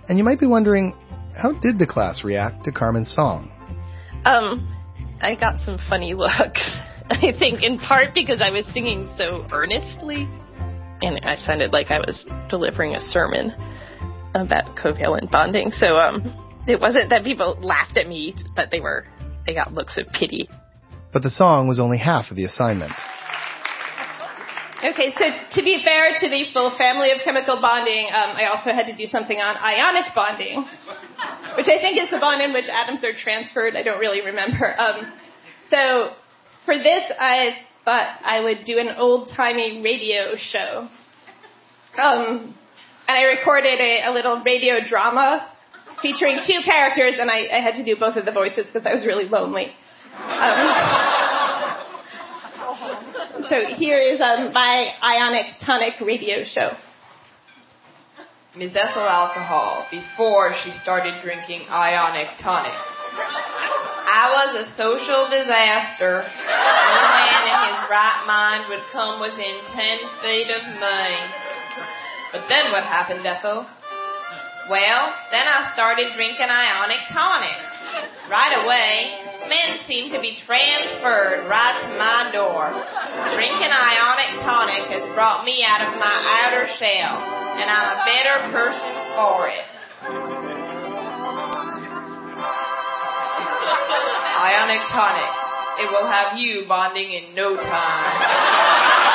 And you might be wondering, how did the class react to Carmen's song? I got some funny looks. I think in part because I was singing so earnestly, and I sounded like I was delivering a sermon about covalent bonding. So it wasn't that people laughed at me, but they got looks of pity. But the song was only half of the assignment. Okay, so to be fair to the full family of chemical bonding, I also had to do something on ionic bonding, which I think is the bond in which atoms are transferred. I don't really remember. So for this, I thought I would do an old-timey radio show. And I recorded a little radio drama featuring two characters, and I had to do both of the voices because I was really lonely. So here is my ionic tonic radio show. Ms. Ethyl Alcohol, before she started drinking ionic tonics. I was a social disaster. No man in his right mind would come within 10 feet of me. But then what happened, Ethel? Well, then I started drinking ionic tonic. Right away, men seem to be transferred right to my door. Drinking ionic tonic has brought me out of my outer shell, and I'm a better person for it. Ionic tonic. It will have you bonding in no time.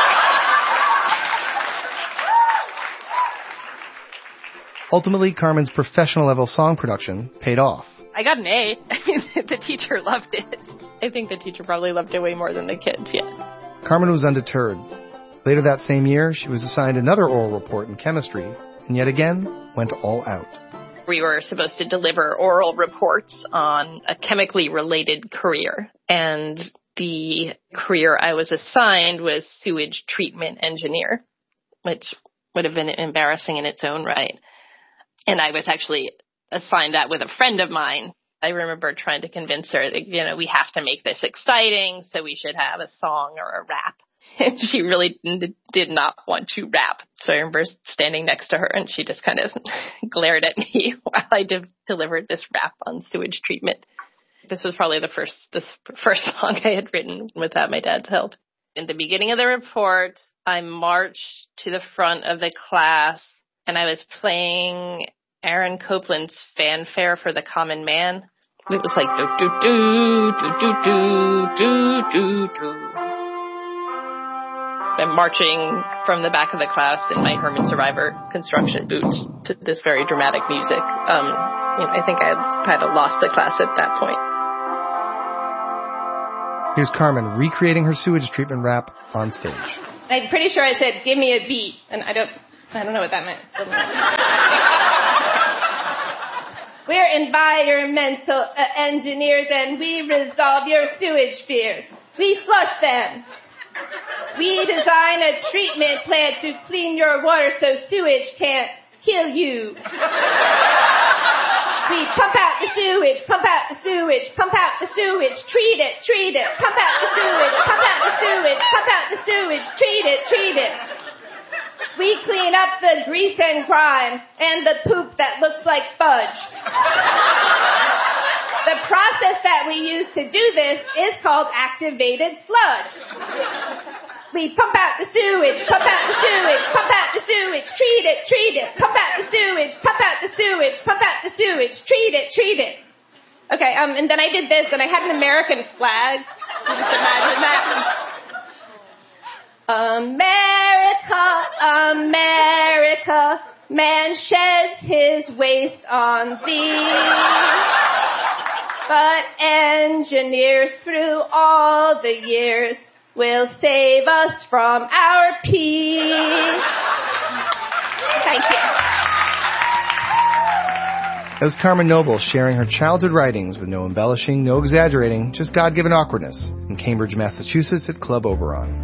Ultimately, Carmen's professional-level song production paid off. I got an A. The teacher loved it. I think the teacher probably loved it way more than the kids, yeah. Carmen was undeterred. Later that same year, she was assigned another oral report in chemistry, and yet again went all out. We were supposed to deliver oral reports on a chemically related career, and the career I was assigned was sewage treatment engineer, which would have been embarrassing in its own right. And I was actually assigned that with a friend of mine. I remember trying to convince her that, we have to make this exciting, so we should have a song or a rap. And she really did not want to rap. So I remember standing next to her, and she just kind of glared at me while I delivered this rap on sewage treatment. This was probably the first song I had written without my dad's help. In the beginning of the report, I marched to the front of the class, and I was playing Aaron Copland's Fanfare for the Common Man. It was like do-do-do, do-do-do, do-do-do. I'm marching from the back of the class in my Herman Survivor construction boots to this very dramatic music. I think I had kind of lost the class at that point. Here's Carmen recreating her sewage treatment rap on stage. I'm pretty sure I said, "Give me a beat," and I don't know what that meant. We're environmental engineers, and we resolve your sewage fears. We flush them. We design a treatment plant to clean your water so sewage can't kill you. We pump out the sewage, pump out the sewage, pump out the sewage, treat it, pump out the sewage, pump out the sewage, pump out the sewage, treat it. We clean up the grease and grime and the poop that looks like fudge. The process that we use to do this is called activated sludge. We pump out the sewage, pump out the sewage, pump out the sewage, treat it, pump out the sewage, pump out the sewage, pump out the sewage, treat it. Okay, and then I did this, and I had an American flag. Just imagine that. America, man sheds his waste on thee. But engineers through all the years will save us from our pee. Thank you. That was Carmen Noble sharing her childhood writings with no embellishing, no exaggerating, just God-given awkwardness in Cambridge, Massachusetts at Club Oberon.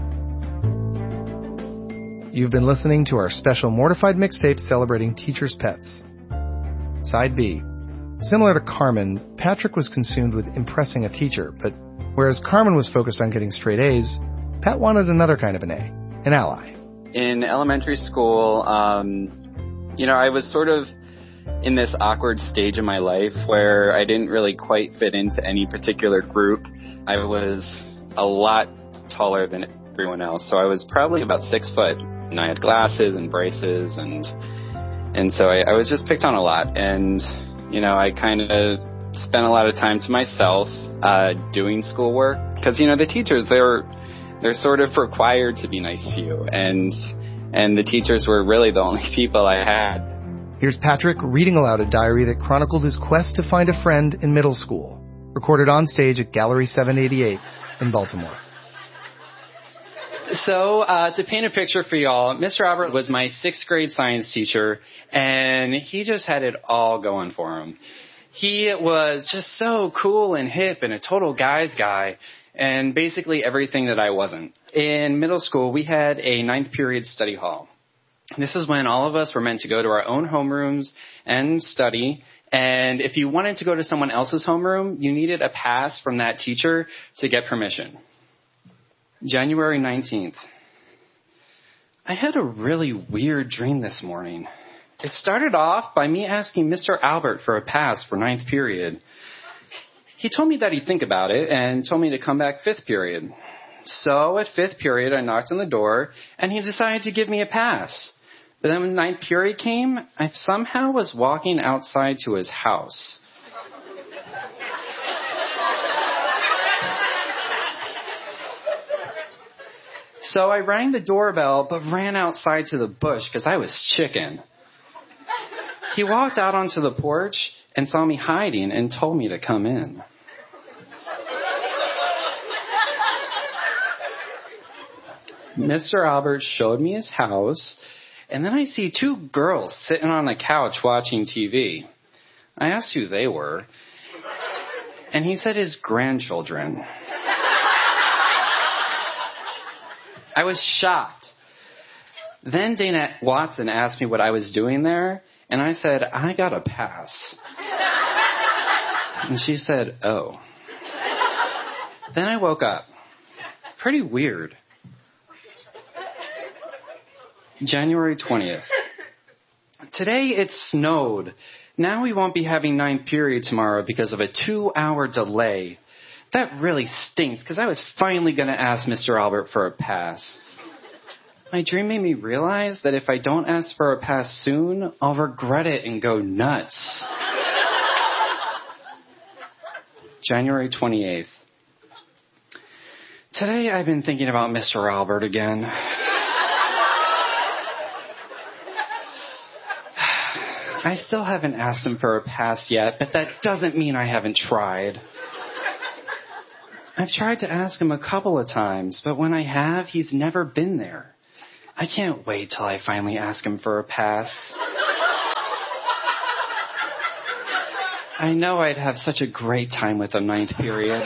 You've been listening to our special Mortified mixtape celebrating teachers' pets. Side B. Similar to Carmen, Patrick was consumed with impressing a teacher, but whereas Carmen was focused on getting straight A's, Pat wanted another kind of an A, an ally. In elementary school, I was sort of in this awkward stage of my life where I didn't really quite fit into any particular group. I was a lot taller than everyone else, so I was probably about 6 foot, and I had glasses and braces, and so I was just picked on a lot, and, you know, I kind of spent a lot of time to myself doing schoolwork, because, you know, the teachers, they're sort of required to be nice to you, and the teachers were really the only people I had. Here's Patrick reading aloud a diary that chronicled his quest to find a friend in middle school, recorded on stage at Gallery 788 in Baltimore. So, to paint a picture for y'all, Mr. Albert was my 6th grade science teacher, and he just had it all going for him. He was just so cool and hip and a total guy's guy, and basically everything that I wasn't. In middle school, we had a 9th period study hall. This is when all of us were meant to go to our own homerooms and study. And if you wanted to go to someone else's homeroom, you needed a pass from that teacher to get permission. January 19th. I had a really weird dream this morning. It started off by me asking Mr. Albert for a pass for 9th period. He told me that he'd think about it and told me to come back 5th period. So at 5th period, I knocked on the door, and he decided to give me a pass. But then when 9th period came, I somehow was walking outside to his house. So I rang the doorbell, but ran outside to the bush because I was chicken. He walked out onto the porch and saw me hiding and told me to come in. Mr. Albert showed me his house, and then I see 2 girls sitting on the couch watching TV. I asked who they were, and he said his grandchildren. I was shocked. Then Dana Watson asked me what I was doing there, and I said, I got a pass. And she said, oh. Then I woke up. Pretty weird. January 20th. Today it snowed. Now we won't be having 9th period tomorrow because of a 2-hour delay. That really stinks because I was finally going to ask Mr. Albert for a pass. My dream made me realize that if I don't ask for a pass soon, I'll regret it and go nuts. January 28th. Today I've been thinking about Mr. Albert again. I still haven't asked him for a pass yet, but that doesn't mean I haven't tried. I've tried to ask him a couple of times, but when I have, he's never been there. I can't wait till I finally ask him for a pass. I know I'd have such a great time with him 9th period.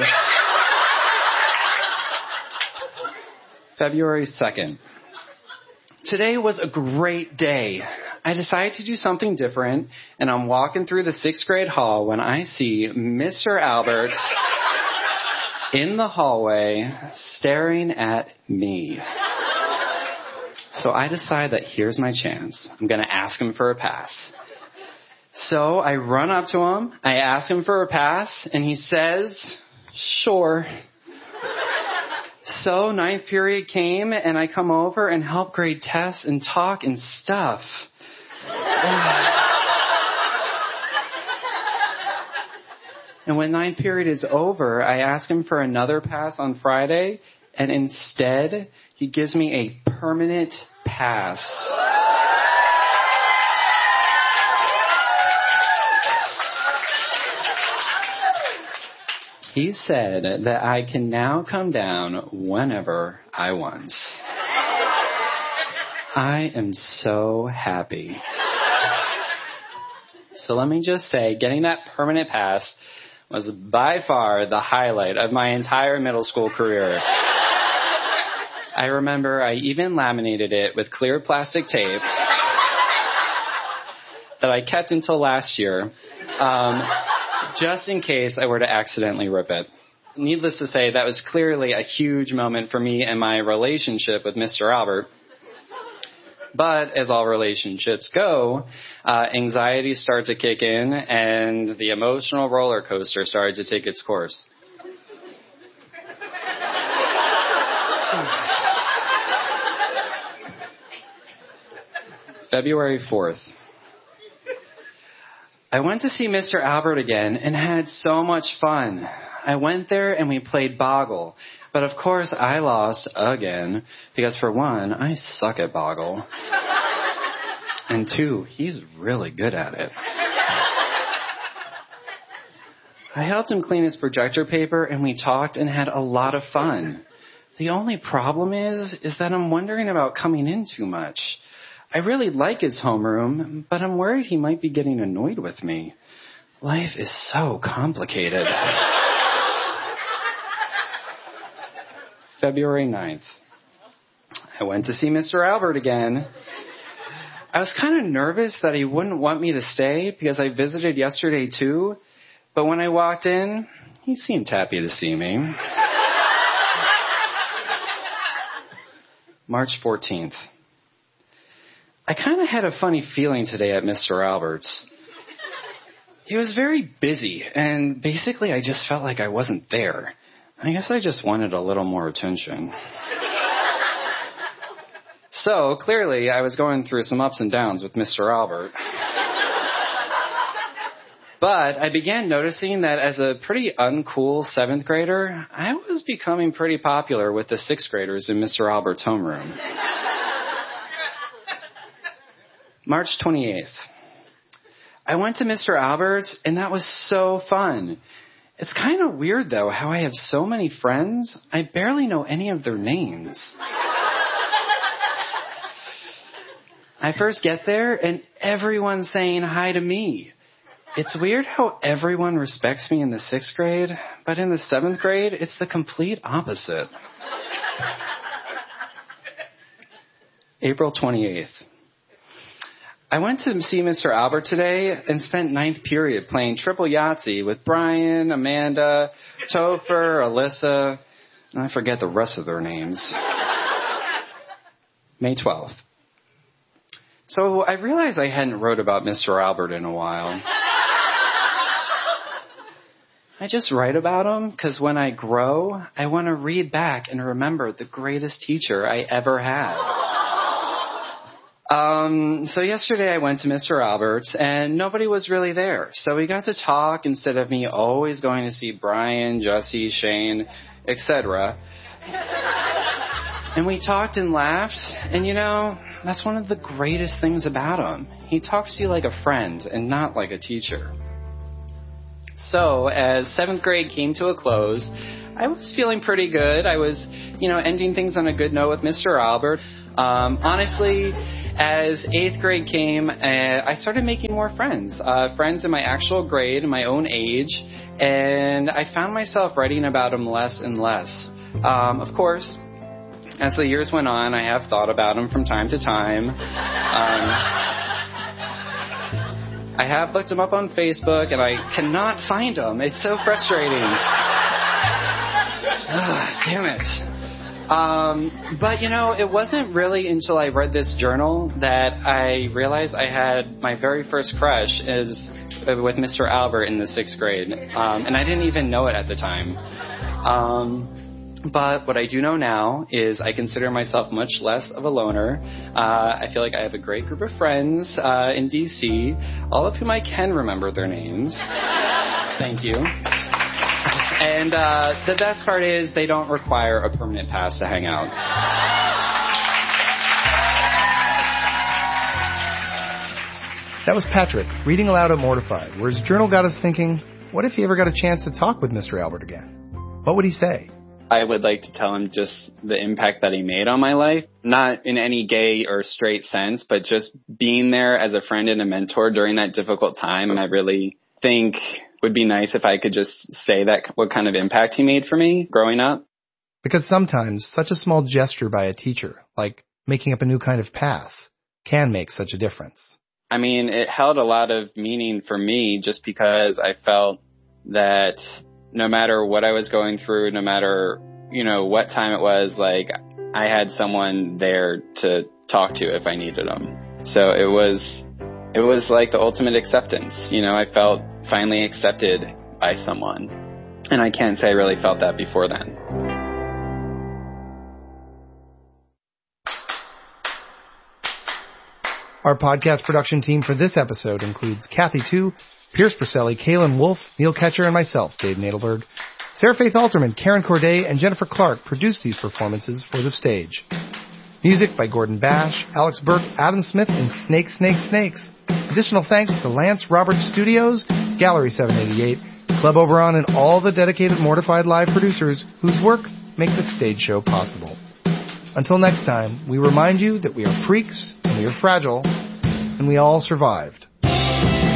February 2nd. Today was a great day. I decided to do something different, and I'm walking through the 6th grade hall when I see Mr. Albert in the hallway staring at me. So I decide that here's my chance. I'm going to ask him for a pass. So I run up to him, I ask him for a pass, and he says, sure. So 9th period came, and I come over and help grade tests and talk and stuff. And when 9th period is over, I ask him for another pass on Friday, and instead, he gives me a permanent pass. He said that I can now come down whenever I want. I am so happy. So let me just say, getting that permanent pass was by far the highlight of my entire middle school career. I remember I even laminated it with clear plastic tape that I kept until last year, just in case I were to accidentally rip it. Needless to say, that was clearly a huge moment for me and my relationship with Mr. Albert. But as all relationships go, anxiety started to kick in, and the emotional roller coaster started to take its course. February 4th. I went to see Mr. Albert again and had so much fun. I went there and we played Boggle. But of course I lost again because for one, I suck at Boggle. And two, he's really good at it. I helped him clean his projector paper and we talked and had a lot of fun. The only problem is that I'm wondering about coming in too much. I really like his homeroom, but I'm worried he might be getting annoyed with me. Life is so complicated. February 9th. I went to see Mr. Albert again. I was kind of nervous that he wouldn't want me to stay because I visited yesterday too, but when I walked in, he seemed happy to see me. March 14th. I kind of had a funny feeling today at Mr. Albert's. He was very busy, and basically I just felt like I wasn't there. I guess I just wanted a little more attention. So, clearly, I was going through some ups and downs with Mr. Albert. But I began noticing that as a pretty uncool 7th grader, I was becoming pretty popular with the 6th graders in Mr. Albert's homeroom. March 28th. I went to Mr. Albert's, and that was so fun. It's kind of weird, though, how I have so many friends. I barely know any of their names. I first get there, and everyone's saying hi to me. It's weird how everyone respects me in the 6th grade, but in the 7th grade, it's the complete opposite. April 28th. I went to see Mr. Albert today and spent 9th period playing triple Yahtzee with Brian, Amanda, Topher, Alyssa, and I forget the rest of their names. May 12th. So I realized I hadn't wrote about Mr. Albert in a while. I just write about him because when I grow, I want to read back and remember the greatest teacher I ever had. So yesterday I went to Mr. Albert's and nobody was really there. So we got to talk instead of me always going to see Brian, Jesse, Shane, etc. And we talked and laughed. And you know, that's one of the greatest things about him. He talks to you like a friend and not like a teacher. So as 7th grade came to a close, I was feeling pretty good. I was, ending things on a good note with Mr. Albert. Honestly, as 8th grade came, I started making more friends. Friends in my actual grade, my own age, and I found myself writing about them less and less. Of course, as the years went on, I have thought about them from time to time. I have looked them up on Facebook, and I cannot find them. It's so frustrating. Damn it. But, it wasn't really until I read this journal that I realized I had my very first crush with Mr. Albert in the 6th grade. And I didn't even know it at the time. But what I do know now is I consider myself much less of a loner. I feel like I have a great group of friends in D.C., all of whom I can remember their names. Thank you. And the best part is they don't require a permanent pass to hang out. That was Patrick reading aloud at Mortified, where his journal got us thinking, what if he ever got a chance to talk with Mr. Albert again? What would he say? I would like to tell him just the impact that he made on my life, not in any gay or straight sense, but just being there as a friend and a mentor during that difficult time. And I really think would be nice if I could just say that what kind of impact he made for me growing up. Because sometimes such a small gesture by a teacher, like making up a new kind of pass, can make such a difference. I mean, it held a lot of meaning for me just because I felt that no matter what I was going through, no matter, what time it was, like I had someone there to talk to if I needed them. So it was like the ultimate acceptance. You know, I felt finally accepted by someone. And I can't say I really felt that before then. Our podcast production team for this episode includes Kathy Tu, Pierce Purcelli, Kaylin Wolf, Neil Ketcher, and myself, Dave Nadelberg. Sarah Faith Alterman, Karen Corday, and Jennifer Clark produced these performances for the stage. Music by Gordon Bash, Alex Burke, Adam Smith, and Snake Snake Snakes. Additional thanks to Lance Roberts Studios, Gallery 788, Club Oberon, and all the dedicated Mortified Live producers whose work make the stage show possible. Until next time, we remind you that we are freaks, and we are fragile, and we all survived.